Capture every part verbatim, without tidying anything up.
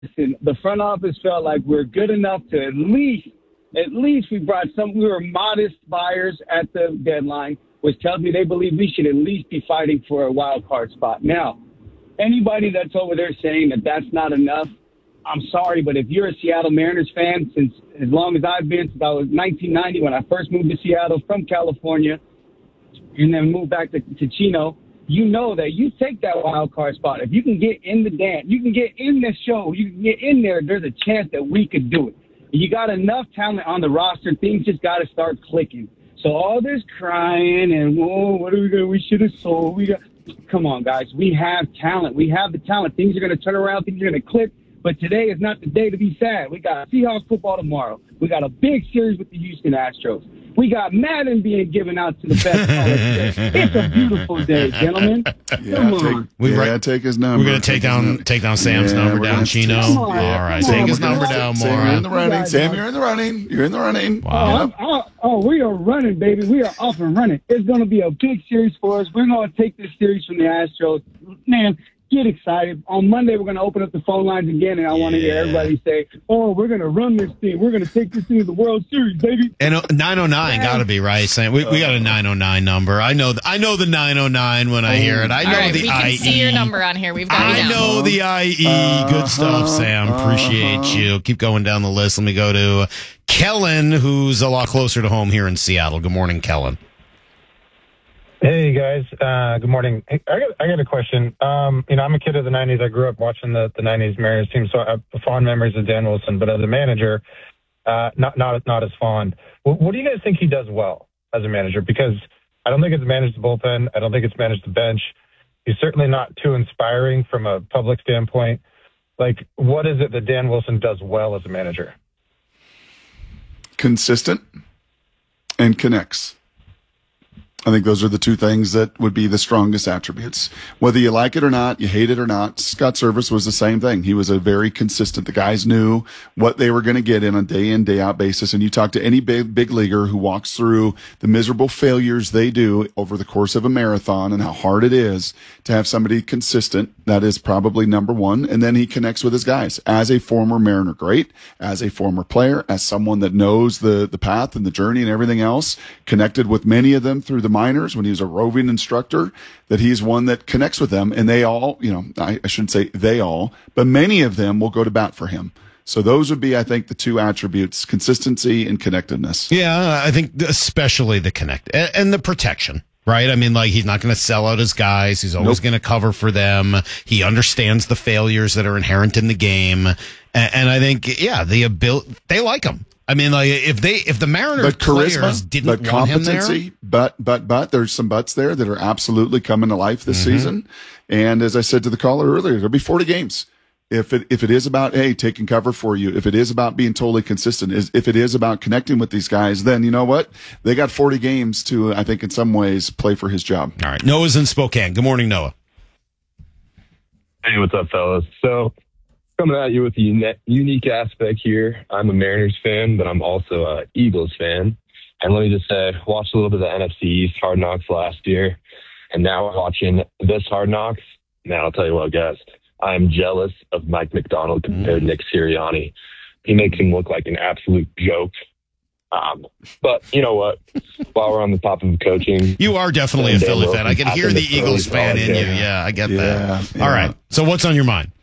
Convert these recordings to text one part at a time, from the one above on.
Listen, the front office felt like we're good enough to at least, at least we brought some, we were modest buyers at the deadline, which tells me they believe we should at least be fighting for a wild card spot. Now, anybody that's over there saying that that's not enough, I'm sorry, but if you're a Seattle Mariners fan, since as long as I've been, since I was nineteen ninety when I first moved to Seattle from California and then moved back to, to Chino, you know that you take that wild card spot. If you can get in the dance, you can get in the show, you can get in there, there's a chance that we could do it. You got enough talent on the roster, things just got to start clicking. So all this crying and, whoa, what are we going to, we should have sold. We got, come on, guys. We have talent. We have the talent. Things are going to turn around. Things are going to click. But today is not the day to be sad. We got Seahawks football tomorrow. We got a big series with the Houston Astros. We got Madden being given out to the best college. It's a beautiful day, gentlemen. Yeah, Come take, on. We yeah, take his number. We're going to take, take down take down Sam's yeah, number down, Chino. On, All right, take his number down, Sam, Maura. you're in the running. Sam, you're in the running. You're in the running. Wow. Oh, oh, oh, we are running, baby. We are off and running. It's going to be a big series for us. We're going to take this series from the Astros. Man, get excited. On Monday, we're going to open up the phone lines again, and I want to hear everybody say, oh, we're going to run this thing. We're going to take this thing to the World Series, baby. And nine oh nine got to be right, Sam. We, we got a nine oh nine number. I know the, I know the nine oh nine when I hear it. I know right, the we can I E. see your number on here. We've got I it down. know the I E. Uh-huh, Good stuff, Sam. Appreciate uh-huh. you. Keep going down the list. Let me go to Kellen, who's a lot closer to home here in Seattle. Good morning, Kellen. Hey guys, uh, good morning. Hey, I got I got a question. Um, you know, I'm a kid of the nineties. I grew up watching the, the nineties Mariners team, so I have fond memories of Dan Wilson. But as a manager, uh, not not not as fond. What, what do you guys think he does well as a manager? Because I don't think it's managed the bullpen. I don't think it's managed the bench. He's certainly not too inspiring from a public standpoint. Like, what is it that Dan Wilson does well as a manager? Consistent and connects. I think those are the two things that would be the strongest attributes. Whether you like it or not, you hate it or not, Scott Servais was the same thing. He was a very consistent. The guys knew what they were going to get in on a day in, day out basis. And you talk to any big, big leaguer who walks through the miserable failures they do over the course of a marathon and how hard it is to have somebody consistent. That is probably number one. And then he connects with his guys as a former Mariner great, as a former player, as someone that knows the, the path and the journey and everything else, connected with many of them through the minors when he was a roving instructor, that he's one that connects with them. And they all, you know, I, I shouldn't say they all, but many of them will go to bat for him. So those would be, I think, the two attributes, consistency and connectedness. Yeah, I think especially the connect and, and the protection. Right? I mean, like, he's not going to sell out his guys. He's always nope. going to cover for them. He understands the failures that are inherent in the game. And, and I think, yeah, the ability, they like him. I mean, like, if they, if the Mariners but charisma, players didn't but want him there. competency, but, but, but there's some buts there that are absolutely coming to life this mm-hmm. season. And as I said to the caller earlier, there'll be forty games. If it, if it is about, hey, taking cover for you, if it is about being totally consistent, is if it is about connecting with these guys, then you know what? They got forty games to, I think, in some ways, play for his job. All right. Noah's in Spokane. Good morning, Noah. Hey, what's up, fellas? So, coming at you with a uni- unique aspect here. I'm a Mariners fan, but I'm also a Eagles fan. And let me just say, watched a little bit of the N F C East Hard Knocks last year, and now we're watching this Hard Knocks. Man, I'll tell you what, guys. I'm jealous of Mike McDonald compared mm. to Nick Sirianni. He makes him look like an absolute joke. Um, but you know what? While we're on the top of coaching, you are definitely a Philly fan. I can hear the Eagles fan in you. Yeah, I get yeah, that. Yeah. All right. So what's on your mind?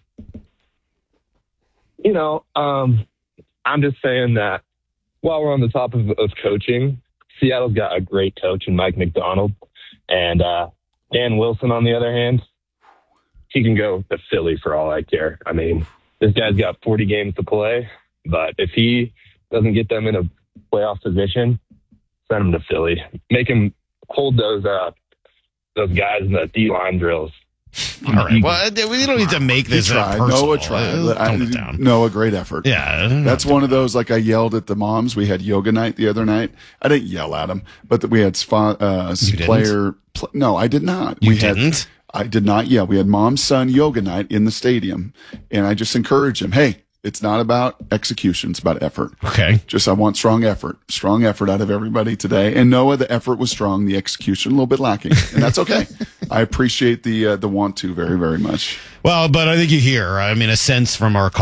You know, um, I'm just saying that while we're on the top of, of coaching, Seattle's got a great coach in Mike McDonald, and uh, Dan Wilson, on the other hand, he can go to Philly for all I care. I mean, this guy's got forty games to play, but if he doesn't get them in a playoff position, send him to Philly. Make him hold those uh, those guys in the D-line drills. All right. Well, we don't need to make this tried. personal. Noah tried. Tone it down. Noah, great effort. Yeah. That's one of those, like I yelled at the moms. We had yoga night the other night. I didn't yell at them, but we had spa, uh, player. Pl- no, I did not. You we didn't? Had, I did not yell. We had mom son yoga night in the stadium, and I just encouraged him. Hey, It's not about execution. It's about effort. Okay. Just I want strong effort, strong effort out of everybody today. And Noah, the effort was strong, the execution a little bit lacking, and that's okay. I appreciate the uh, the want to very, very much. Well, but I think you hear, I mean, a sense from our